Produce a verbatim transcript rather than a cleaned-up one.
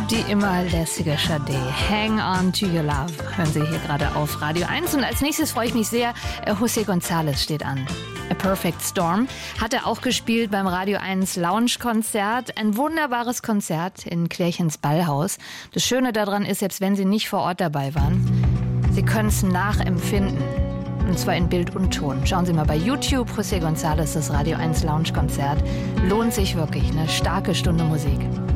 Die immer lässige Sade. Hang on to your love. Hören Sie hier gerade auf Radio eins. Und als nächstes freue ich mich sehr, José González steht an. A Perfect Storm hat er auch gespielt beim Radio eins Lounge-Konzert. Ein wunderbares Konzert in Klärchens Ballhaus. Das Schöne daran ist, selbst wenn Sie nicht vor Ort dabei waren, Sie können es nachempfinden. Und zwar in Bild und Ton. Schauen Sie mal bei YouTube, José González, das Radio eins Lounge-Konzert. Lohnt sich wirklich, eine starke Stunde Musik.